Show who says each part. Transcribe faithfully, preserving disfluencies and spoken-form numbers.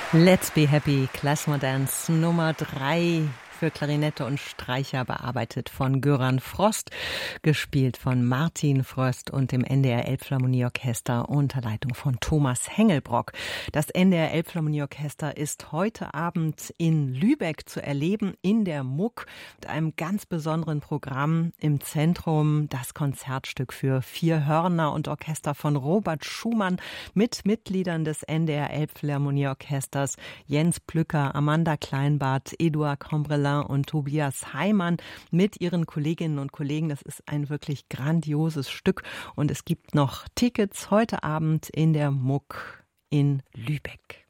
Speaker 1: Let's Be Happy, Klezmer Dance Nummer drei für Klarinette und Streicher, bearbeitet von Göran Frost, gespielt von Martin Fröst und dem N D R Elbphilharmonieorchester unter Leitung von Thomas Hengelbrock. Das N D R Elbphilharmonieorchester ist heute Abend in Lübeck zu erleben, in der Muck, mit einem ganz besonderen Programm. Im Zentrum das Konzertstück für vier Hörner und Orchester von Robert Schumann mit Mitgliedern des N D R Elbphilharmonieorchesters Jens Plücker, Amanda Kleinbart, Eduard Combrelin und Tobias Heimann mit ihren Kolleginnen und Kollegen. Das ist ein wirklich grandioses Stück und es gibt noch Tickets heute Abend in der Muck in Lübeck.